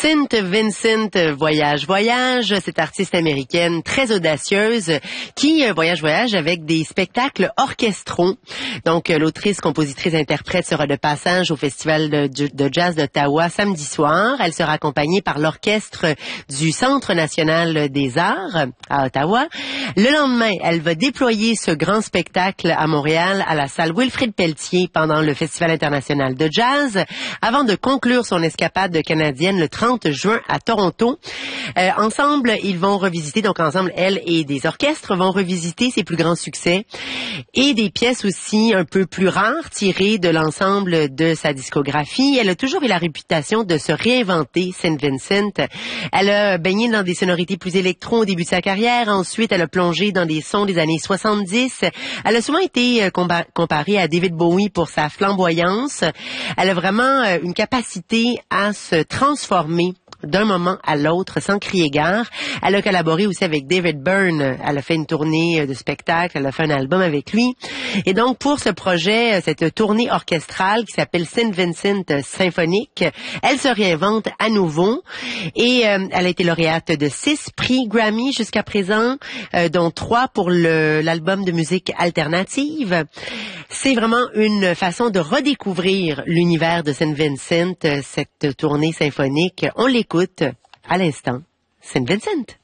St. Vincent voyage. Cette artiste américaine très audacieuse qui voyage avec des spectacles orchestraux. Donc, l'autrice, compositrice, interprète sera de passage au Festival de jazz d'Ottawa samedi soir. Elle sera accompagnée par l'orchestre du Centre national des arts à Ottawa. Le lendemain, elle va déployer ce grand spectacle à Montréal à la salle Wilfrid Pelletier pendant le Festival international de jazz avant de conclure son escapade canadienne le 30 juin à Toronto. Ensemble, ils vont revisiter, donc ensemble, elle et des orchestres vont revisiter ses plus grands succès et des pièces aussi un peu plus rares tirées de l'ensemble de sa discographie. Elle a toujours eu la réputation de se réinventer, St. Vincent. Elle a baigné dans des sonorités plus électro au début de sa carrière. Ensuite, elle a plongé dans des sons des années 70. Elle a souvent été comparée à David Bowie pour sa flamboyance. Elle a vraiment une capacité à se transformer d'un moment à l'autre sans crier gare. Elle a collaboré aussi avec David Byrne. Elle a fait une tournée de spectacle, elle a fait un album avec lui. Et donc, pour ce projet, cette tournée orchestrale qui s'appelle St. Vincent Symphonique, elle se réinvente à nouveau. Et elle a été lauréate de 6 prix Grammy jusqu'à présent, dont 3 pour l'album de musique alternative. C'est vraiment une façon de redécouvrir l'univers de St. Vincent, cette tournée symphonique. On l'écoute à l'instant. St. Vincent.